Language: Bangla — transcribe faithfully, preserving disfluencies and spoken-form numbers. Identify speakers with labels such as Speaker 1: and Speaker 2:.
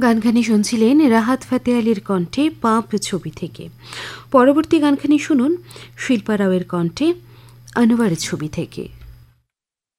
Speaker 1: গানখানি শুনছিলেন রাহাত ফাতে আলীর কণ্ঠে পাপ ছবি থেকে। পরবর্তী গানখানি শুনুন শিল্পা রাওয়ের কণ্ঠে আনোয়ার ছবি থেকে।